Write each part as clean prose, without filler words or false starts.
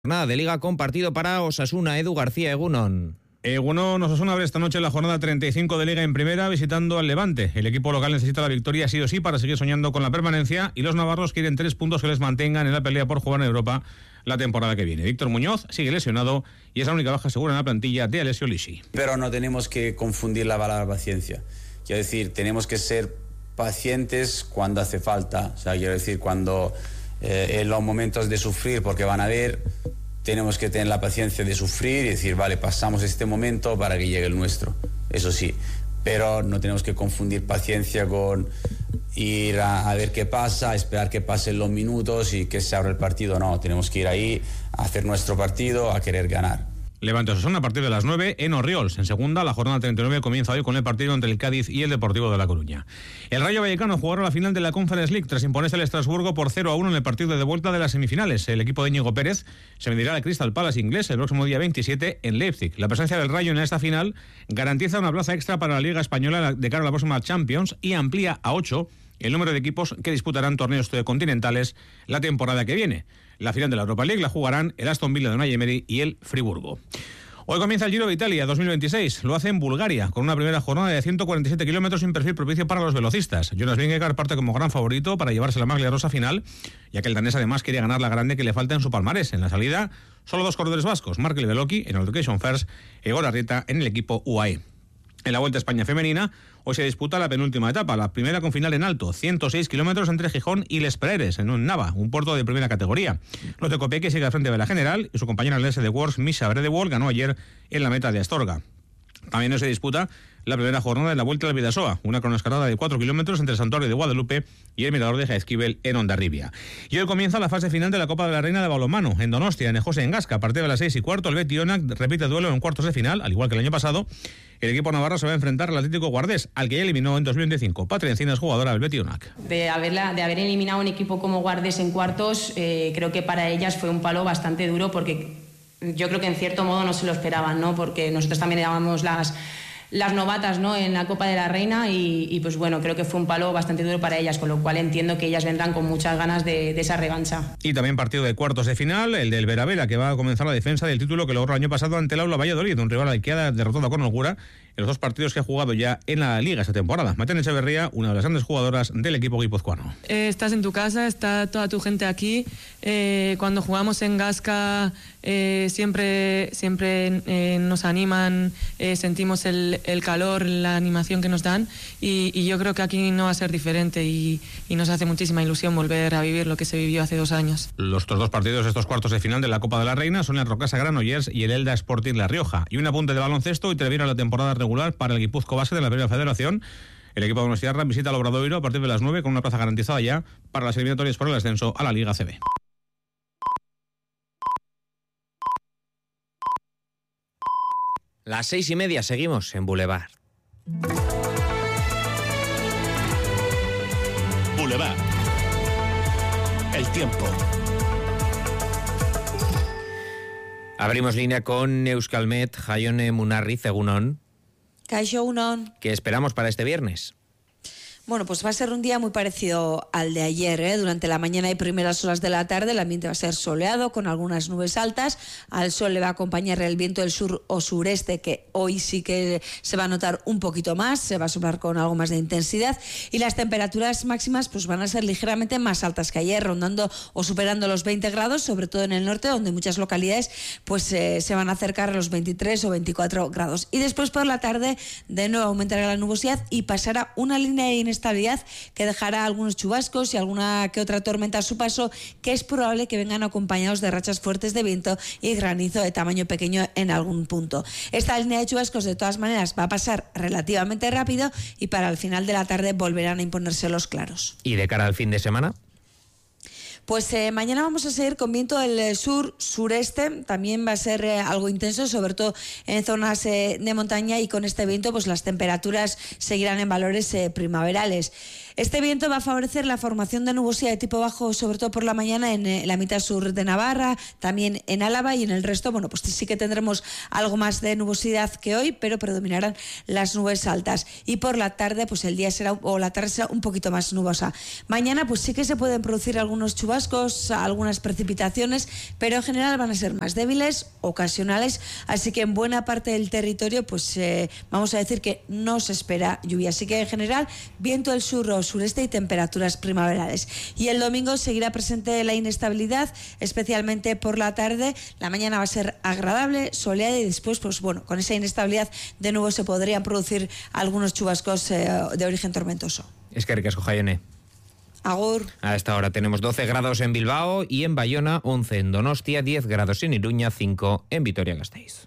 Jornada de Liga con partido para Osasuna. Edu García, Egunon. Egunon, Osasuna abre esta noche la jornada 35 de Liga en Primera visitando al Levante. El equipo local necesita la victoria sí o sí para seguir soñando con la permanencia y los navarros quieren 3 puntos que les mantengan en la pelea por jugar en Europa la temporada que viene. Víctor Muñoz sigue lesionado y es la única baja segura en la plantilla de Alessio Lisi. Pero no tenemos que confundir la palabra paciencia. Quiero decir, tenemos que ser pacientes cuando hace falta. O sea, quiero decir, cuando en los momentos de sufrir, porque van a haber, tenemos que tener la paciencia de sufrir y decir, vale, pasamos este momento para que llegue el nuestro. Eso sí, pero no tenemos que confundir paciencia con ir a ver qué pasa, esperar que pasen los minutos y que se abra el partido. No, tenemos que ir ahí a hacer nuestro partido, a querer ganar. Levante Osasuna a partir de las 9 en Orriols. En segunda, la jornada 39 comienza hoy con el partido entre el Cádiz y el Deportivo de La Coruña. El Rayo Vallecano jugará la final de la Conference League tras imponerse al Estrasburgo por 0-1 en el partido de vuelta de las semifinales. El equipo de Íñigo Pérez se medirá al Crystal Palace inglés el próximo día 27 en Leipzig. La presencia del Rayo en esta final garantiza una plaza extra para la Liga Española de cara a la próxima Champions y amplía a 8 el número de equipos que disputarán torneos continentales la temporada que viene. La final de la Europa League la jugarán el Aston Villa de Unai Emery y el Friburgo. Hoy comienza el Giro de Italia 2026. Lo hace en Bulgaria, con una primera jornada de 147 kilómetros sin perfil propicio para los velocistas. Jonas Vingegaard parte como gran favorito para llevarse la maglia rosa final, ya que el danés además quería ganar la grande que le falta en su palmarés. En la salida, solo 2 corredores vascos, Markel Beloki en el Education First y Igor Arrieta en el equipo UAE. En la Vuelta a España femenina, hoy se disputa la penúltima etapa, la primera con final en alto, 106 kilómetros entre Gijón y Les Preres, en un Nava, un puerto de primera categoría. Los de Copeque sigue al frente de la general y su compañera lense de Works, Misha Bredewald, ganó ayer en la meta de Astorga. También hoy se disputa la primera jornada de la Vuelta al Bidasoa, una cronoescalada de 4 kilómetros entre el Santuario de Guadalupe y el Mirador de Jaizkibel en Hondarribia. Y hoy comienza la fase final de la Copa de la Reina de Balonmano en Donostia, en José Engasca. A partir de las 6:15, el Beti Onak repite duelo en cuartos de final, al igual que el año pasado. El equipo navarro se va a enfrentar al Atlético Guardés, al que ya eliminó en 2025. Patria Encinas, jugadora del Beti Onak. De haber eliminado a un equipo como Guardés en cuartos, creo que para ellas fue un palo bastante duro, porque yo creo que en cierto modo no se lo esperaban, ¿no? Porque nosotros también éramos las novatas, ¿no?, en la Copa de la Reina y pues bueno, creo que fue un palo bastante duro para ellas, con lo cual entiendo que ellas vendrán con muchas ganas de esa revancha. Y también partido de cuartos de final, el del Veravera, que va a comenzar la defensa del título que logró el año pasado ante el Aula Valladolid, un rival al que ha derrotado con holgura en los 2 partidos que ha jugado ya en la Liga esta temporada. Maiten Echeverría, una de las grandes jugadoras del equipo guipuzcoano. Estás en tu casa, está toda tu gente aquí. Cuando jugamos en Gasca siempre nos animan, sentimos el calor, la animación que nos dan y yo creo que aquí no va a ser diferente y nos hace muchísima ilusión volver a vivir lo que se vivió hace 2 años. Los otros 2 partidos de estos cuartos de final de la Copa de la Reina son el Rocasa Granollers y el Elda Sporting La Rioja. Y un apunte de baloncesto y termina la temporada regular para el Guipuzco base de la Primera Federación. El equipo de Donostiarra visita al Obradoiro a partir de las 9 con una plaza garantizada ya para las eliminatorias por el ascenso a la Liga CB. Las 6:30 seguimos en Boulevard. Boulevard. El tiempo. Abrimos línea con Euskalmet, Jaione Munarriz, Egunon. Kaixo, Egunon. ¿Qué esperamos para este viernes? Bueno, pues va a ser un día muy parecido al de ayer, ¿eh? Durante la mañana y primeras horas de la tarde el ambiente va a ser soleado con algunas nubes altas. Al sol le va a acompañar el viento del sur o sureste, que hoy sí que se va a notar un poquito más, se va a soplar con algo más de intensidad y las temperaturas máximas pues van a ser ligeramente más altas que ayer, rondando o superando los 20 grados, sobre todo en el norte, donde muchas localidades pues se van a acercar a los 23 o 24 grados. Y después por la tarde de nuevo aumentará la nubosidad y pasará una línea de inestabilidad que dejará algunos chubascos y alguna que otra tormenta a su paso, que es probable que vengan acompañados de rachas fuertes de viento y granizo de tamaño pequeño en algún punto. Esta línea de chubascos de todas maneras va a pasar relativamente rápido y para el final de la tarde volverán a imponerse los claros. ¿Y de cara al fin de semana? Pues mañana vamos a seguir con viento del sur-sureste, también va a ser algo intenso, sobre todo en zonas de montaña, y con este viento pues las temperaturas seguirán en valores primaverales. Este viento va a favorecer la formación de nubosidad de tipo bajo, sobre todo por la mañana en la mitad sur de Navarra, también en Álava, y en el resto, bueno, pues sí que tendremos algo más de nubosidad que hoy, pero predominarán las nubes altas. Y por la tarde, pues el día será, o la tarde será un poquito más nubosa. Mañana, pues sí que se pueden producir algunos chubascos, algunas precipitaciones, pero en general van a ser más débiles, ocasionales, así que en buena parte del territorio, pues vamos a decir que no se espera lluvia. Así que en general, viento del sur o sureste y temperaturas primaverales. Y el domingo seguirá presente la inestabilidad, especialmente por la tarde. La mañana va a ser agradable, soleada, y después, pues bueno, con esa inestabilidad de nuevo se podrían producir algunos chubascos de origen tormentoso. Es que ricasco, Jaione. Agur. A esta hora tenemos 12 grados en Bilbao y en Bayona, 11 en Donostia, 10 grados en Iruña, 5 en Vitoria-Gasteiz.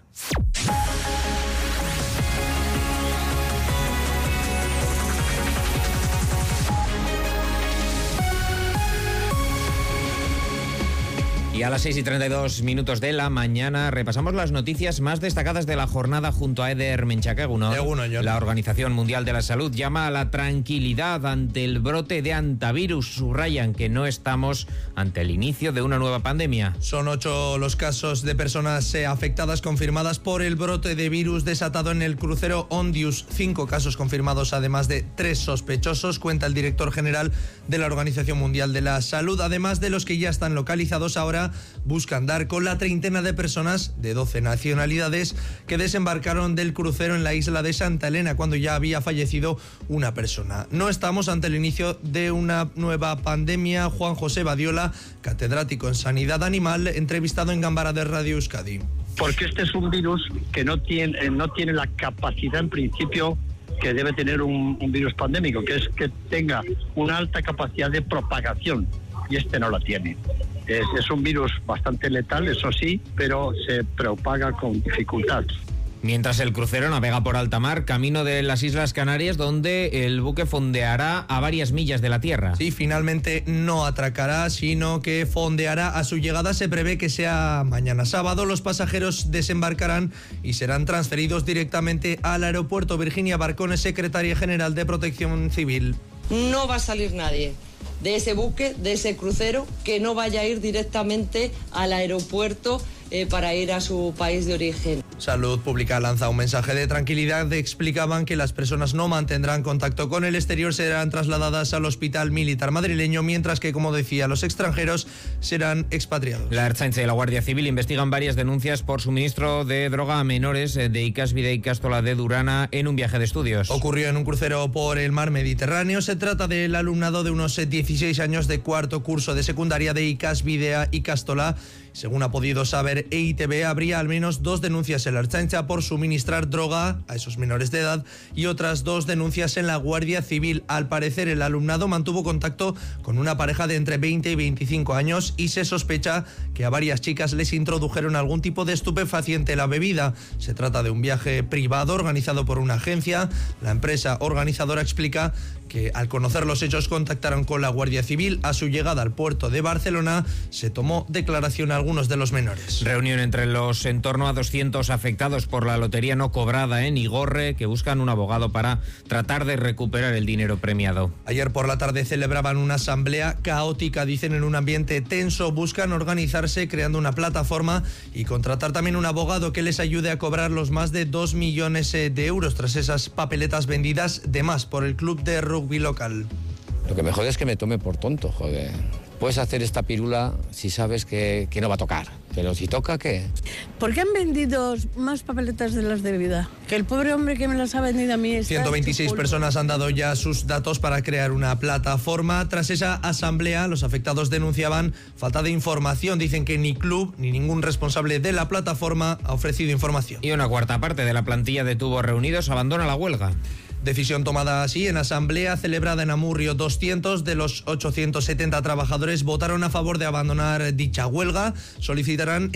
Y a las 6:32 de la mañana repasamos las noticias más destacadas de la jornada junto a Eder Menchaca. Egunon. La Organización Mundial de la Salud llama a la tranquilidad ante el brote de hantavirus. Subrayan que no estamos ante el inicio de una nueva pandemia. Son 8 los casos de personas afectadas confirmadas por el brote de virus desatado en el crucero Ondius. 5 casos confirmados, además de 3 sospechosos, cuenta el director general de la Organización Mundial de la Salud. Además de los que ya están localizados, ahora buscan dar con la treintena de personas de 12 nacionalidades que desembarcaron del crucero en la isla de Santa Elena cuando ya había fallecido una persona. No estamos ante el inicio de una nueva pandemia. Juan José Badiola, catedrático en Sanidad Animal, entrevistado en Gambara de Radio Euskadi. Porque este es un virus que no tiene la capacidad en principio que debe tener un virus pandémico, que es que tenga una alta capacidad de propagación, y este no la tiene. Es un virus bastante letal, eso sí, pero se propaga con dificultad. Mientras el crucero navega por alta mar, camino de las Islas Canarias, donde el buque fondeará a varias millas de la tierra. Sí, finalmente no atracará, sino que fondeará a su llegada. Se prevé que sea mañana sábado. Los pasajeros desembarcarán y serán transferidos directamente al aeropuerto. Virginia Barcone, secretaria general de Protección Civil. No va a salir nadie de ese buque, de ese crucero, que no vaya a ir directamente al aeropuerto para ir a su país de origen. Salud Pública lanza un mensaje de tranquilidad. Explicaban que las personas no mantendrán contacto con el exterior, serán trasladadas al Hospital Militar madrileño, mientras que, como decía, los extranjeros serán expatriados. La Ertzaintza y la Guardia Civil investigan varias denuncias por suministro de droga a menores de Ikasbide y Ikastola de Durana en un viaje de estudios. Ocurrió en un crucero por el mar Mediterráneo. Se trata del alumnado de unos 16 años de cuarto curso de secundaria de Ikasbide y Ikastola. Según ha podido saber EITB, habría al menos 2 denuncias en la Ertzaintza por suministrar droga a esos menores de edad y otras 2 denuncias en la Guardia Civil. Al parecer, el alumnado mantuvo contacto con una pareja de entre 20 y 25 años y se sospecha que a varias chicas les introdujeron algún tipo de estupefaciente en la bebida. Se trata de un viaje privado organizado por una agencia. La empresa organizadora explica que al conocer los hechos contactaron con la Guardia Civil. A su llegada al puerto de Barcelona se tomó declaración a algunos de los menores. Reunión entre los en torno a 200 afectados por la lotería no cobrada en Igorre, que buscan un abogado para tratar de recuperar el dinero premiado. Ayer por la tarde celebraban una asamblea caótica, dicen, en un ambiente tenso. Buscan organizarse creando una plataforma y contratar también un abogado que les ayude a cobrar los más de 2 millones de euros tras esas papeletas vendidas de más por el club de rugby local. Lo que me jode es que me tome por tonto, joder. Puedes hacer esta pirula si sabes que no va a tocar, pero si toca, ¿qué? ¿Por qué han vendido más papeletas de las de vida? Que el pobre hombre que me las ha vendido a mí está 126 personas han dado ya sus datos para crear una plataforma. Tras esa asamblea, los afectados denunciaban falta de información. Dicen que ni club ni ningún responsable de la plataforma ha ofrecido información. Y una cuarta parte de la plantilla de tubos reunidos abandona la huelga. Decisión tomada así en asamblea celebrada en Amurrio. 200 de los 870 trabajadores votaron a favor de abandonar dicha huelga. Solicitarán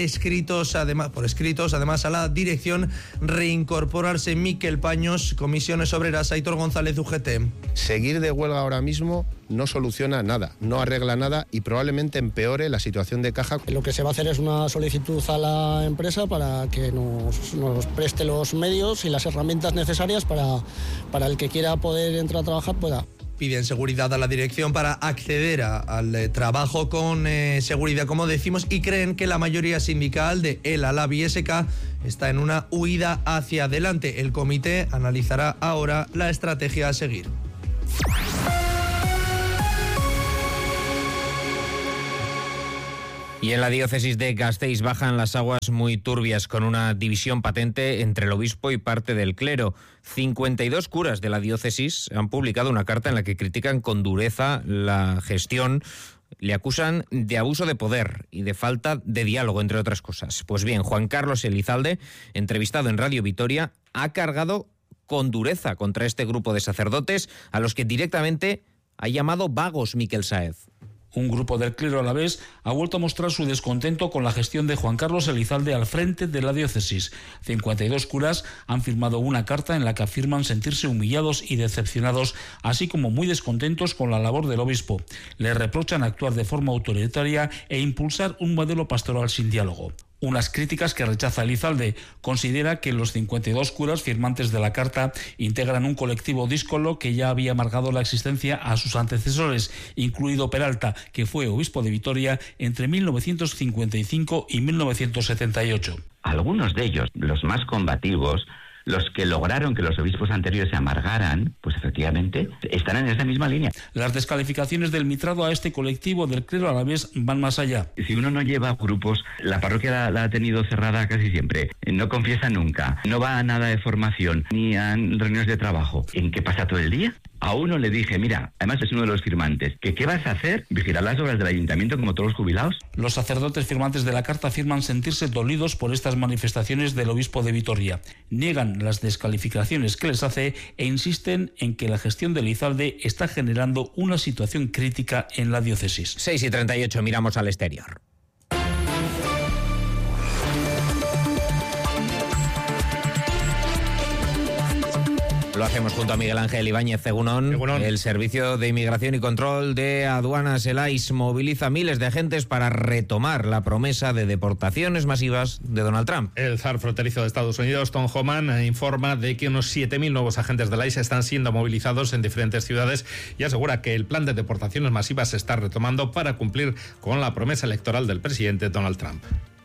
por escritos, además, a la dirección reincorporarse. Miquel Paños, Comisiones Obreras, Aitor González, UGT. Seguir de huelga ahora mismo no soluciona nada, no arregla nada y probablemente empeore la situación de caja. Lo que se va a hacer es una solicitud a la empresa para que nos preste los medios y las herramientas necesarias para el que quiera poder entrar a trabajar pueda. Piden seguridad a la dirección para acceder al trabajo con seguridad, como decimos, y creen que la mayoría sindical de El Alabi SK está en una huida hacia adelante. El comité analizará ahora la estrategia a seguir. Y en la diócesis de Gasteiz bajan las aguas muy turbias, con una división patente entre el obispo y parte del clero. 52 curas de la diócesis han publicado una carta en la que critican con dureza la gestión. Le acusan de abuso de poder y de falta de diálogo, entre otras cosas. Pues bien, Juan Carlos Elizalde, entrevistado en Radio Vitoria, ha cargado con dureza contra este grupo de sacerdotes, a los que directamente ha llamado vagos Miquel Sáez. Un grupo del clero alavés ha vuelto a mostrar su descontento con la gestión de Juan Carlos Elizalde al frente de la diócesis. 52 curas han firmado una carta en la que afirman sentirse humillados y decepcionados, así como muy descontentos con la labor del obispo. Le reprochan actuar de forma autoritaria e impulsar un modelo pastoral sin diálogo. Unas críticas que rechaza Elizalde. Considera que los 52 curas firmantes de la carta integran un colectivo díscolo que ya había amargado la existencia a sus antecesores, incluido Peralta, que fue obispo de Vitoria entre 1955 y 1978. Algunos de ellos, los más combativos, los que lograron que los obispos anteriores se amargaran, pues efectivamente están en esa misma línea. Las descalificaciones del mitrado a este colectivo del clero alavés van más allá. Si uno no lleva grupos, la parroquia la ha tenido cerrada casi siempre, no confiesa nunca, no va a nada de formación, ni a reuniones de trabajo. ¿En qué pasa todo el día? A uno le dije, mira, además es uno de los firmantes, que ¿qué vas a hacer? ¿Vigilar las obras del ayuntamiento como todos los jubilados? Los sacerdotes firmantes de la carta afirman sentirse dolidos por estas manifestaciones del obispo de Vitoria. Niegan las descalificaciones que les hace e insisten en que la gestión de Elizalde está generando una situación crítica en la diócesis. 6:38, miramos al exterior. Lo hacemos junto a Miguel Ángel Ibáñez Egunon. El Servicio de Inmigración y Control de Aduanas, el ICE, moviliza miles de agentes para retomar la promesa de deportaciones masivas de Donald Trump. El zar fronterizo de Estados Unidos, Tom Homan, informa de que unos 7.000 nuevos agentes del ICE están siendo movilizados en diferentes ciudades y asegura que el plan de deportaciones masivas se está retomando para cumplir con la promesa electoral del presidente Donald Trump.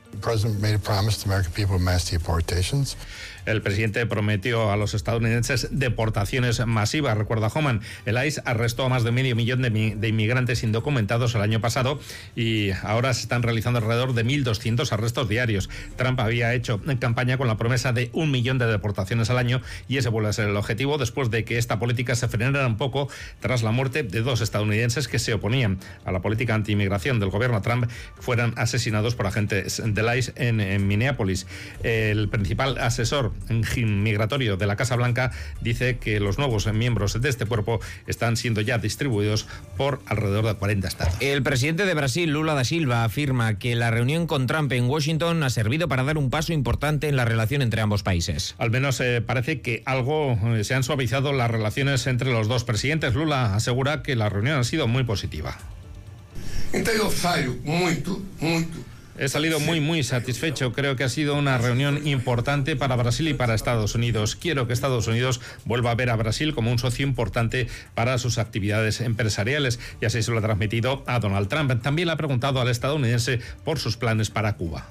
El presidente prometió a los estadounidenses deportaciones masivas. Recuerda Homan, el ICE arrestó a más de medio millón de inmigrantes indocumentados el año pasado y ahora se están realizando alrededor de 1.200 arrestos diarios. Trump había hecho campaña con la promesa de 1 millón de deportaciones al año y ese vuelve a ser el objetivo después de que esta política se frenara un poco tras la muerte de 2 estadounidenses que se oponían a la política anti-inmigración del gobierno Trump, fueran asesinados por agentes del ICE en Minneapolis. El principal asesor migratorio de la Casa Blanca dice que los nuevos miembros de este cuerpo están siendo ya distribuidos por alrededor de 40 estados. El presidente de Brasil, Lula da Silva, afirma que la reunión con Trump en Washington ha servido para dar un paso importante en la relación entre ambos países. Al menos parece que algo se han suavizado las relaciones entre los dos presidentes. Lula asegura que la reunión ha sido muy positiva. He salido muy satisfecho. Creo que ha sido una reunión importante para Brasil y para Estados Unidos. Quiero que Estados Unidos vuelva a ver a Brasil como un socio importante para sus actividades empresariales. Y así se lo ha transmitido a Donald Trump. También le ha preguntado al estadounidense por sus planes para Cuba.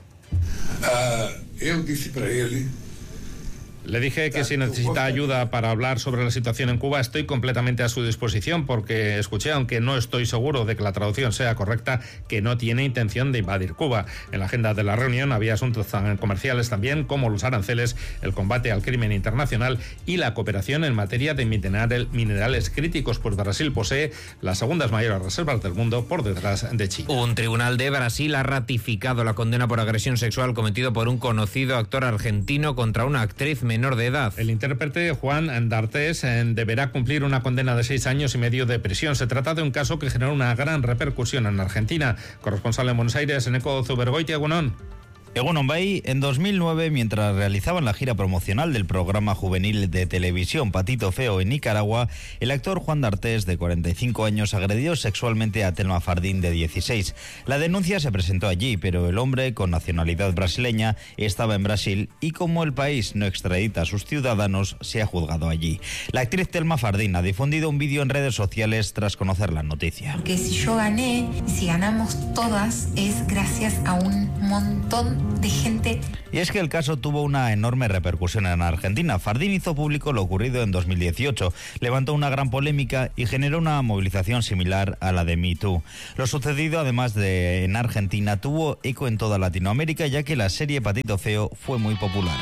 Le dije que si necesita ayuda para hablar sobre la situación en Cuba, estoy completamente a su disposición, porque escuché, aunque no estoy seguro de que la traducción sea correcta, que no tiene intención de invadir Cuba. En la agenda de la reunión había asuntos comerciales también, como los aranceles, el combate al crimen internacional y la cooperación en materia de minerales críticos, pues Brasil posee las segundas mayores reservas del mundo por detrás de China. Un tribunal de Brasil ha ratificado la condena por agresión sexual cometida por un conocido actor argentino contra una actriz menor de edad. El intérprete Juan D'Artés deberá cumplir una condena de 6 años y medio de prisión. Se trata de un caso que generó una gran repercusión en Argentina. Corresponsal en Buenos Aires, Eneco Zubergoitia, Egunon. Egunon Bay, en 2009, mientras realizaban la gira promocional del programa juvenil de televisión Patito Feo en Nicaragua, el actor Juan D'Artés, de 45 años, agredió sexualmente a Telma Fardín, de 16. La denuncia se presentó allí, pero el hombre, con nacionalidad brasileña, estaba en Brasil y como el país no extradita a sus ciudadanos, se ha juzgado allí. La actriz Telma Fardín ha difundido un vídeo en redes sociales tras conocer la noticia. Que si yo gané, si ganamos todas, es gracias a un montón de gente. Y es que el caso tuvo una enorme repercusión en Argentina. Fardín hizo público lo ocurrido en 2018, levantó una gran polémica y generó una movilización similar a la de Me Too. Lo sucedido, además de en Argentina, tuvo eco en toda Latinoamérica, ya que la serie Patito Feo fue muy popular.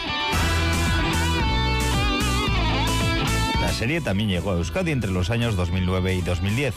La serie también llegó a Euskadi entre los años 2009 y 2010.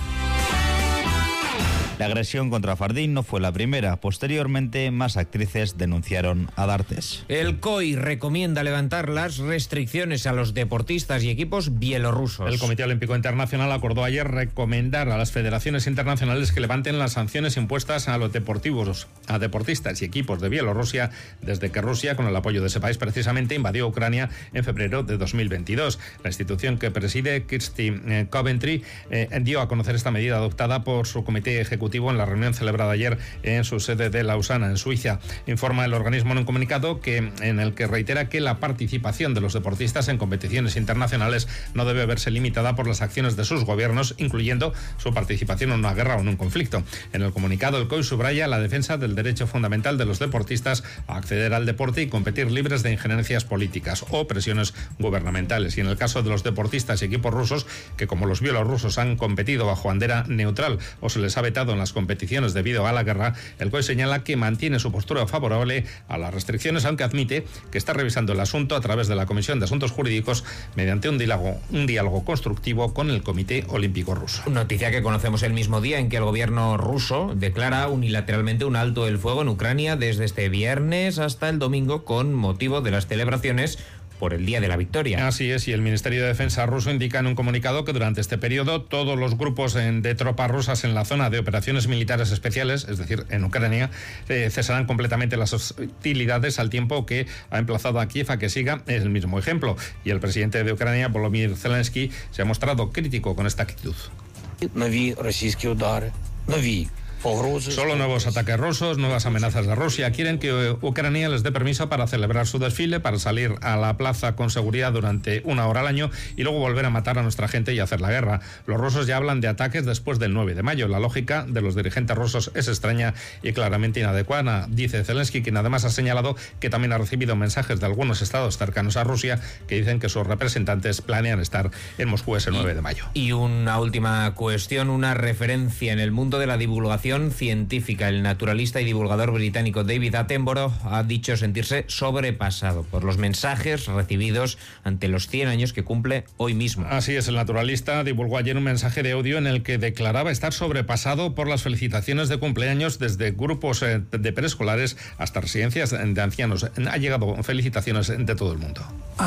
La agresión contra Fardín no fue la primera. Posteriormente, más actrices denunciaron a D'Artés. El COI recomienda levantar las restricciones a los deportistas y equipos bielorrusos. El Comité Olímpico Internacional acordó ayer recomendar a las federaciones internacionales que levanten las sanciones impuestas a los deportistas y equipos de Bielorrusia desde que Rusia, con el apoyo de ese país precisamente, invadió Ucrania en febrero de 2022. La institución que preside, Kirsty Coventry, dio a conocer esta medida adoptada por su comité ejecutivo en la reunión celebrada ayer en su sede de Lausana, en Suiza. Informa el organismo en un comunicado en el que reitera que la participación de los deportistas en competiciones internacionales no debe verse limitada por las acciones de sus gobiernos, incluyendo su participación en una guerra o en un conflicto. En el comunicado, el COI subraya la defensa del derecho fundamental de los deportistas a acceder al deporte y competir libres de injerencias políticas o presiones gubernamentales. Y en el caso de los deportistas y equipos rusos, que como los bielorrusos han competido bajo bandera neutral o se les ha vetado en las competiciones debido a la guerra, el COI señala que mantiene su postura favorable a las restricciones, aunque admite que está revisando el asunto a través de la Comisión de Asuntos Jurídicos mediante un diálogo constructivo con el Comité Olímpico Ruso. Noticia que conocemos el mismo día en que el gobierno ruso declara unilateralmente un alto el fuego en Ucrania desde este viernes hasta el domingo con motivo de las celebraciones por el Día de la Victoria. Así es, y el Ministerio de Defensa ruso indica en un comunicado que durante este periodo todos los grupos de tropas rusas en la zona de operaciones militares especiales, es decir, en Ucrania, cesarán completamente las hostilidades, al tiempo que ha emplazado a Kiev a que siga el mismo ejemplo. Y el presidente de Ucrania, Volodymyr Zelensky, se ha mostrado crítico con esta actitud. Solo nuevos ataques rusos, nuevas amenazas de Rusia. Quieren que Ucrania les dé permiso para celebrar su desfile, para salir a la plaza con seguridad durante 1 hora al año y luego volver a matar a nuestra gente y hacer la guerra. Los rusos ya hablan de ataques después del 9 de mayo. La lógica de los dirigentes rusos es extraña y claramente inadecuada, dice Zelensky, quien además ha señalado que también ha recibido mensajes de algunos estados cercanos a Rusia que dicen que sus representantes planean estar en Moscú ese 9 de mayo. Y una última cuestión, una referencia en el mundo de la divulgación científica. El naturalista y divulgador británico David Attenborough ha dicho sentirse sobrepasado por los mensajes recibidos ante los 100 años que cumple hoy mismo. Así es, el naturalista divulgó ayer un mensaje de audio en el que declaraba estar sobrepasado por las felicitaciones de cumpleaños desde grupos de preescolares hasta residencias de ancianos. Ha llegado felicitaciones de todo el mundo.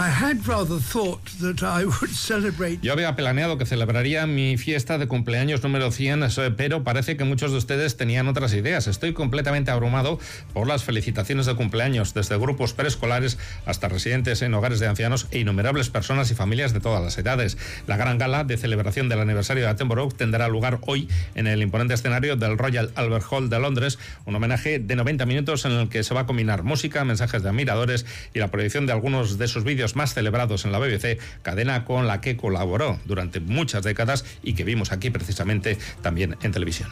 Yo había planeado que celebraría mi fiesta de cumpleaños número 100, pero parece que muchos de ustedes tenían otras ideas. Estoy completamente abrumado por las felicitaciones de cumpleaños, desde grupos preescolares hasta residentes en hogares de ancianos e innumerables personas y familias de todas las edades. La gran gala de celebración del aniversario de Attenborough tendrá lugar hoy en el imponente escenario del Royal Albert Hall de Londres, un homenaje de 90 minutos en el que se va a combinar música, mensajes de admiradores y la proyección de algunos de sus vídeos más celebrados en la BBC, cadena con la que colaboró durante muchas décadas y que vimos aquí precisamente también en televisión.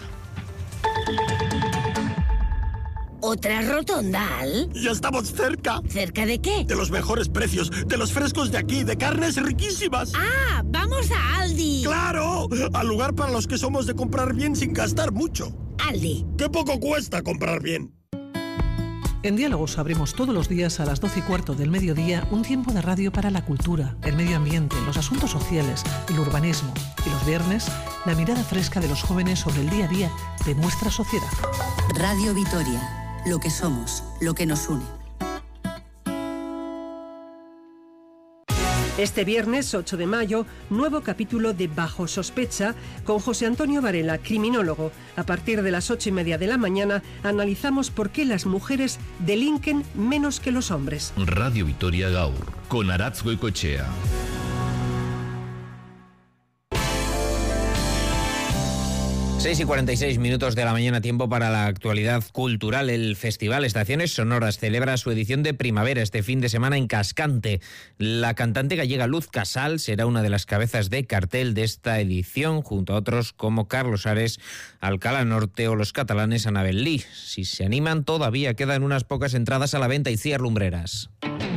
¿Otra rotonda, Al? Ya estamos cerca. ¿Cerca de qué? De los mejores precios, de los frescos de aquí, de carnes riquísimas. ¡Ah! ¡Vamos a Aldi! ¡Claro! Al lugar para los que somos de comprar bien sin gastar mucho. Aldi. ¡Qué poco cuesta comprar bien! En Diálogos abrimos todos los días a las 12:15 del mediodía un tiempo de radio para la cultura, el medio ambiente, los asuntos sociales, el urbanismo. Y los viernes, la mirada fresca de los jóvenes sobre el día a día de nuestra sociedad. Radio Vitoria, lo que somos, lo que nos une. Este viernes 8 de mayo, nuevo capítulo de Bajo Sospecha con José Antonio Varela, criminólogo. A partir de las 8:30 de la mañana analizamos por qué las mujeres delinquen menos que los hombres. Radio Vitoria Gaur, con Aratz Goicoechea. 6:46 de la mañana, tiempo para la actualidad cultural. El Festival Estaciones Sonoras celebra su edición de primavera este fin de semana en Cascante. La cantante gallega Luz Casal será una de las cabezas de cartel de esta edición, junto a otros como Carlos Ares, Alcalá Norte o los catalanes Anabel Lee. Si se animan, todavía quedan unas pocas entradas a la venta. Itziar Lumbreras.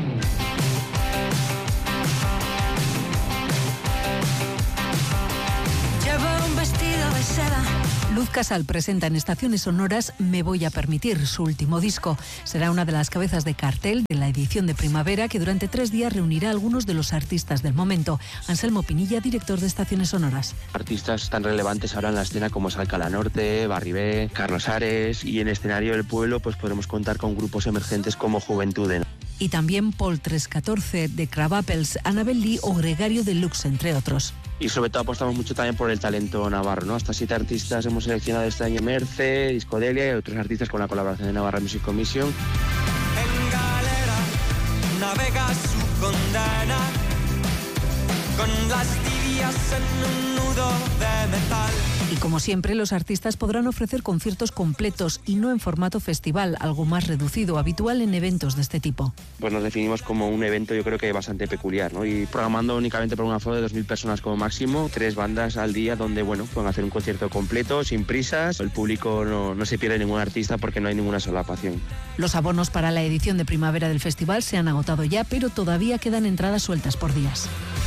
Luz Casal presenta en Estaciones Sonoras Me Voy a Permitir, su último disco. Será una de las cabezas de cartel de la edición de primavera que durante 3 días reunirá a algunos de los artistas del momento. Anselmo Pinilla, director de Estaciones Sonoras. Artistas tan relevantes ahora en la escena como es Alcalá Norte, Barribé, Carlos Ares, y en escenario del pueblo pues podremos contar con grupos emergentes como Juventude. Y también Paul 314 de Cravappels, Anabel Lee o Gregario Deluxe, entre otros. Y sobre todo apostamos mucho también por el talento navarro, ¿no? Hasta 7 artistas hemos seleccionado este año: Merce, Discodelia y otros artistas con la colaboración de Navarra Music Commission. En galera navega su condena con las tibias en un nudo de metal. Y como siempre, los artistas podrán ofrecer conciertos completos y no en formato festival, algo más reducido, habitual en eventos de este tipo. Pues nos definimos como un evento, yo creo que bastante peculiar, ¿no? Y programando únicamente por un aforo de 2.000 personas como máximo, 3 bandas al día donde, bueno, pueden hacer un concierto completo, sin prisas. El público no se pierde ningún artista porque no hay ninguna solapación. Los abonos para la edición de primavera del festival se han agotado ya, pero todavía quedan entradas sueltas por días.